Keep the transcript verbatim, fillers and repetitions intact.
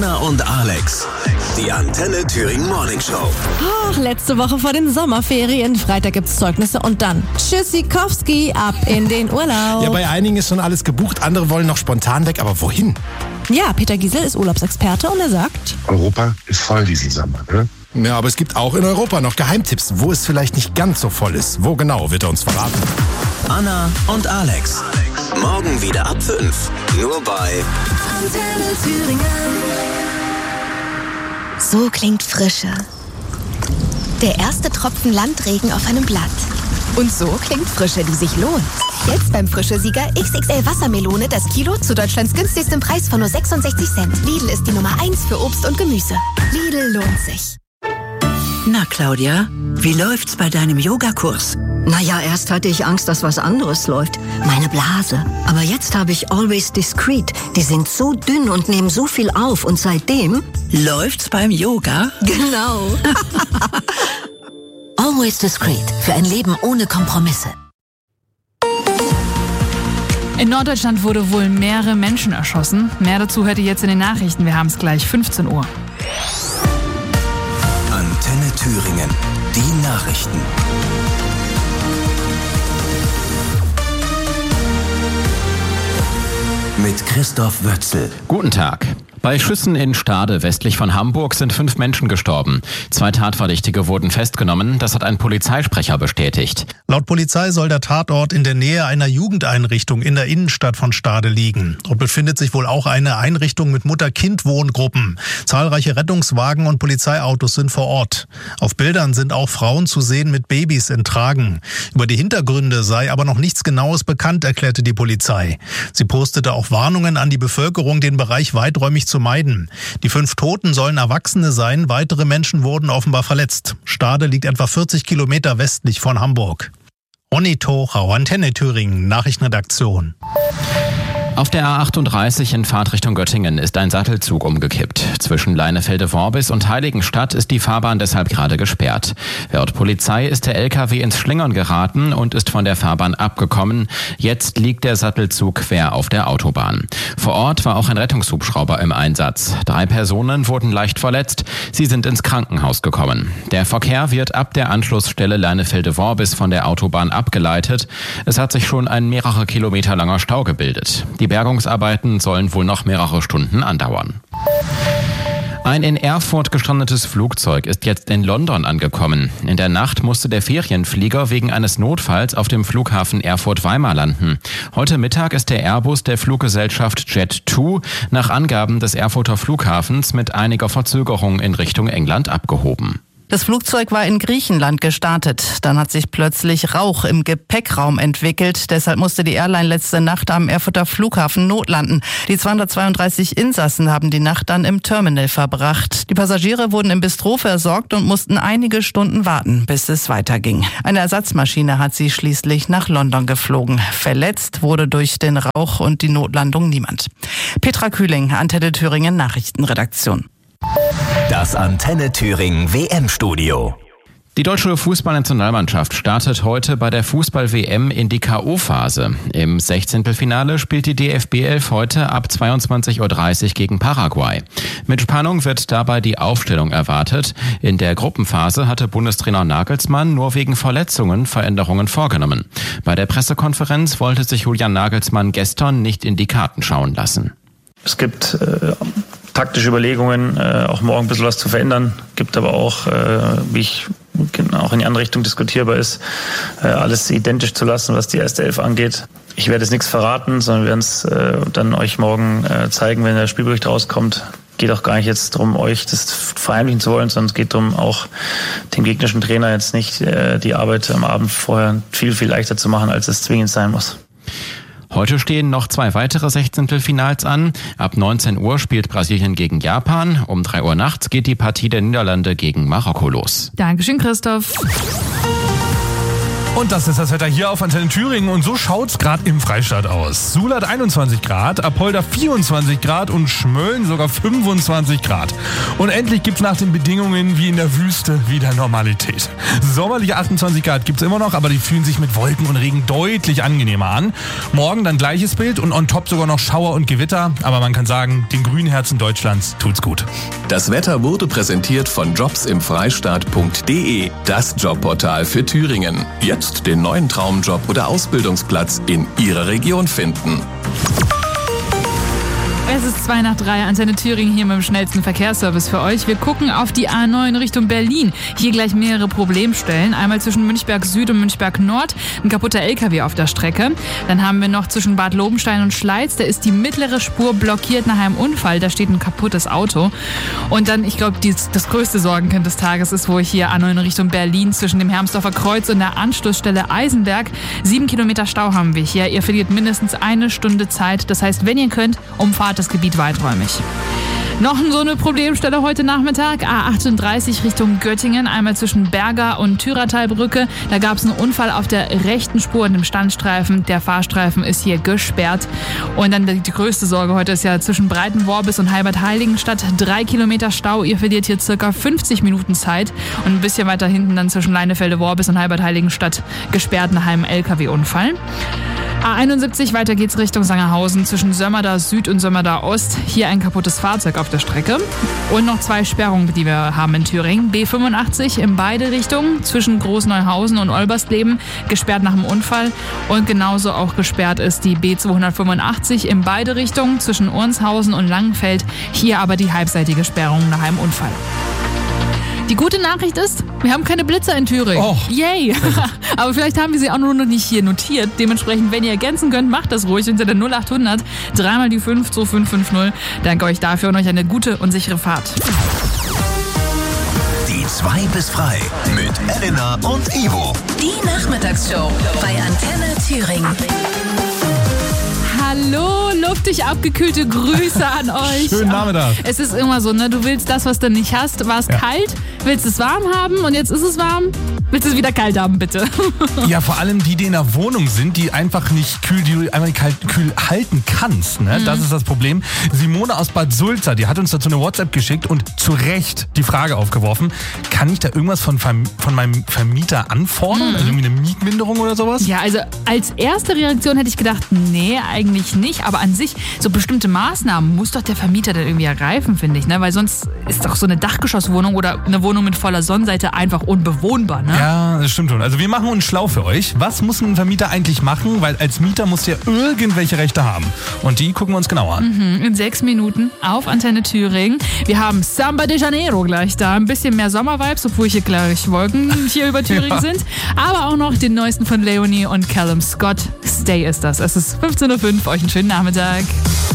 Anna und Alex, die Antenne Thüringen Morning Show. Ach, letzte Woche vor den Sommerferien. Freitag gibt's Zeugnisse und dann Tschüssikowski, ab in den Urlaub. Ja, bei einigen ist schon alles gebucht, andere wollen noch spontan weg, aber wohin? Ja, Peter Giesel ist Urlaubsexperte und er sagt: Europa ist voll diesen Sommer, ne? Ja, aber es gibt auch in Europa noch Geheimtipps, wo es vielleicht nicht ganz so voll ist. Wo genau, wird er uns verraten. Anna und Alex, morgen wieder ab fünf, nur bei Antenne Thüringen. So klingt Frische. Der erste Tropfen Landregen auf einem Blatt. Und so klingt Frische, die sich lohnt. Jetzt beim Frische-Sieger X X L Wassermelone das Kilo zu Deutschlands günstigstem Preis von nur sechsundsechzig Cent. Lidl ist die Nummer eins für Obst und Gemüse. Lidl lohnt sich. Na, Claudia, wie läuft's bei deinem Yogakurs? Naja, erst hatte ich Angst, dass was anderes läuft. Meine Blase. Aber jetzt habe ich Always Discreet. Die sind so dünn und nehmen so viel auf. Und seitdem... Läuft's beim Yoga? Genau. Always Discreet. Für ein Leben ohne Kompromisse. In Norddeutschland wurde wohl mehrere Menschen erschossen. Mehr dazu hört ihr jetzt in den Nachrichten. Wir haben es gleich, fünfzehn Uhr. Antenne Thüringen, die Nachrichten. Mit Christoph Wötzel. Guten Tag. Bei Schüssen in Stade westlich von Hamburg sind fünf Menschen gestorben. Zwei Tatverdächtige wurden festgenommen, das hat ein Polizeisprecher bestätigt. Laut Polizei soll der Tatort in der Nähe einer Jugendeinrichtung in der Innenstadt von Stade liegen. Dort befindet sich wohl auch eine Einrichtung mit Mutter-Kind-Wohngruppen. Zahlreiche Rettungswagen und Polizeiautos sind vor Ort. Auf Bildern sind auch Frauen zu sehen mit Babys in Tragen. Über die Hintergründe sei aber noch nichts Genaues bekannt, erklärte die Polizei. Sie postete auch Warnungen an die Bevölkerung, den Bereich weiträumig zu meiden. Die fünf Toten sollen Erwachsene sein, weitere Menschen wurden offenbar verletzt. Stade liegt etwa vierzig Kilometer westlich von Hamburg. Ronny Tochau, Antenne Thüringen, Nachrichtenredaktion. Auf der A achtunddreißig in Fahrtrichtung Göttingen ist ein Sattelzug umgekippt. Zwischen Leinefelde-Worbis und Heiligenstadt ist die Fahrbahn deshalb gerade gesperrt. Laut Polizei ist der L K W ins Schlingern geraten und ist von der Fahrbahn abgekommen. Jetzt liegt der Sattelzug quer auf der Autobahn. Vor Ort war auch ein Rettungshubschrauber im Einsatz. Drei Personen wurden leicht verletzt. Sie sind ins Krankenhaus gekommen. Der Verkehr wird ab der Anschlussstelle Leinefelde-Worbis von der Autobahn abgeleitet. Es hat sich schon ein mehrere Kilometer langer Stau gebildet. Die Bergungsarbeiten sollen wohl noch mehrere Stunden andauern. Ein in Erfurt gestrandetes Flugzeug ist jetzt in London angekommen. In der Nacht musste der Ferienflieger wegen eines Notfalls auf dem Flughafen Erfurt-Weimar landen. Heute Mittag ist der Airbus der Fluggesellschaft Jet zwei nach Angaben des Erfurter Flughafens mit einiger Verzögerung in Richtung England abgehoben. Das Flugzeug war in Griechenland gestartet. Dann hat sich plötzlich Rauch im Gepäckraum entwickelt. Deshalb musste die Airline letzte Nacht am Erfurter Flughafen notlanden. Die zweihundertzweiunddreißig Insassen haben die Nacht dann im Terminal verbracht. Die Passagiere wurden im Bistro versorgt und mussten einige Stunden warten, bis es weiterging. Eine Ersatzmaschine hat sie schließlich nach London geflogen. Verletzt wurde durch den Rauch und die Notlandung niemand. Petra Kühling, Antenne Thüringen Nachrichtenredaktion. Das Antenne Thüringen W M-Studio. Die deutsche Fußballnationalmannschaft startet heute bei der Fußball-W M in die K O-Phase. Im Sechzehntelfinale spielt die D F B elf heute ab zweiundzwanzig Uhr dreißig gegen Paraguay. Mit Spannung wird dabei die Aufstellung erwartet. In der Gruppenphase hatte Bundestrainer Nagelsmann nur wegen Verletzungen Veränderungen vorgenommen. Bei der Pressekonferenz wollte sich Julian Nagelsmann gestern nicht in die Karten schauen lassen. Es gibt äh, taktische Überlegungen, äh, auch morgen ein bisschen was zu verändern. Gibt aber auch, äh, wie ich auch in die andere Richtung diskutierbar ist, äh, alles identisch zu lassen, was die erste Elf angeht. Ich werde jetzt nichts verraten, sondern wir werden es äh, dann euch morgen äh, zeigen, wenn der Spielbericht rauskommt. Geht auch gar nicht jetzt darum, euch das verheimlichen zu wollen, sondern es geht darum, auch dem gegnerischen Trainer jetzt nicht äh, die Arbeit am Abend vorher viel, viel leichter zu machen, als es zwingend sein muss. Heute stehen noch zwei weitere Sechzehntelfinals an. Ab neunzehn Uhr spielt Brasilien gegen Japan. Um drei Uhr nachts geht die Partie der Niederlande gegen Marokko los. Dankeschön, Christoph. Und das ist das Wetter hier auf Antenne Thüringen und so schaut's gerade im Freistaat aus. Suhl hat einundzwanzig Grad, Apolda vierundzwanzig Grad und Schmölln sogar fünfundzwanzig Grad. Und endlich gibt's nach den Bedingungen wie in der Wüste wieder Normalität. Sommerliche achtundzwanzig Grad gibt's immer noch, aber die fühlen sich mit Wolken und Regen deutlich angenehmer an. Morgen dann gleiches Bild und on top sogar noch Schauer und Gewitter, aber man kann sagen, den grünen Herzen Deutschlands tut's gut. Das Wetter wurde präsentiert von jobs im freistaat punkt de, das Jobportal für Thüringen. Jetzt den neuen Traumjob oder Ausbildungsplatz in Ihrer Region finden. Es ist zwei nach drei, Antenne Thüringen hier mit dem schnellsten Verkehrsservice für euch. Wir gucken auf die A neun Richtung Berlin. Hier gleich mehrere Problemstellen. Einmal zwischen Münchberg Süd und Münchberg Nord. Ein kaputter L K W auf der Strecke. Dann haben wir noch zwischen Bad Lobenstein und Schleiz. Da ist die mittlere Spur blockiert nach einem Unfall. Da steht ein kaputtes Auto. Und dann, ich glaube, das größte Sorgenkind des Tages ist wohl hier A neun Richtung Berlin zwischen dem Hermsdorfer Kreuz und der Anschlussstelle Eisenberg. Sieben Kilometer Stau haben wir hier. Ihr verliert mindestens eine Stunde Zeit. Das heißt, wenn ihr könnt, umfahrt das Gebiet weiträumig. Noch so eine Problemstelle heute Nachmittag, A achtunddreißig Richtung Göttingen, einmal zwischen Berger und Tyratalbrücke. Da gab es einen Unfall auf der rechten Spur und dem Standstreifen. Der Fahrstreifen ist hier gesperrt. Und dann die, die größte Sorge heute ist ja zwischen Breitenworbis und Heibad-Heiligenstadt. Drei Kilometer Stau, ihr verliert hier circa fünfzig Minuten Zeit. Und ein bisschen weiter hinten dann zwischen Leinefelde-Worbis und Heibad-Heiligenstadt gesperrt nach einem L K W-Unfall. A einundsiebzig, weiter geht's Richtung Sangerhausen zwischen Sömmerda Süd und Sömmerda Ost. Hier ein kaputtes Fahrzeug auf der Strecke. Und noch zwei Sperrungen, die wir haben in Thüringen. B fünfundachtzig in beide Richtungen zwischen Großneuhausen und Olbersleben, gesperrt nach dem Unfall. Und genauso auch gesperrt ist die B zweihundertfünfundachtzig in beide Richtungen zwischen Ornshausen und Langenfeld. Hier aber die halbseitige Sperrung nach einem Unfall. Die gute Nachricht ist, wir haben keine Blitzer in Thüringen. Oh. Yay! Aber vielleicht haben wir sie auch nur noch nicht hier notiert. Dementsprechend, wenn ihr ergänzen könnt, macht das ruhig unter der null achthundert dreimal die fünf zwei fünf fünf null. Danke euch dafür und euch eine gute und sichere Fahrt. Die zwei bis frei mit Elena und Ivo. Die Nachmittagsshow bei Antenne Thüringen. Hallo, luftig abgekühlte Grüße an euch. Schönen Nachmittag. Es ist immer so, ne? Du willst das, was du nicht hast. War es ja. kalt, willst es warm haben und jetzt ist es warm. Willst du es wieder kalt haben, bitte? Ja, vor allem die, die in der Wohnung sind, die einfach nicht kühl, die du einmal kalt, kühl halten kannst. Ne? Mhm. Das ist das Problem. Simone aus Bad Sulza, die hat uns dazu eine WhatsApp geschickt und zu Recht die Frage aufgeworfen, kann ich da irgendwas von, von meinem Vermieter anfordern? Mhm. Also irgendwie eine Mietminderung oder sowas? Ja, also als erste Reaktion hätte ich gedacht, nee, eigentlich nicht. Aber an sich, so bestimmte Maßnahmen muss doch der Vermieter dann irgendwie ergreifen, finde ich. Ne? Weil sonst ist doch so eine Dachgeschosswohnung oder eine Wohnung mit voller Sonnenseite einfach unbewohnbar. Ne? Ja, das stimmt schon. Also wir machen uns schlau für euch. Was muss ein Vermieter eigentlich machen? Weil als Mieter musst du ja irgendwelche Rechte haben. Und die gucken wir uns genauer an. Mhm, in sechs Minuten auf Antenne Thüringen. Wir haben Samba de Janeiro gleich da. Ein bisschen mehr Sommervibes, obwohl hier gleich Wolken hier über Thüringen ja. sind. Aber auch noch den neuesten von Leonie und Callum Scott. Stay ist das. Es ist fünfzehn Uhr fünf. Euch einen schönen Nachmittag.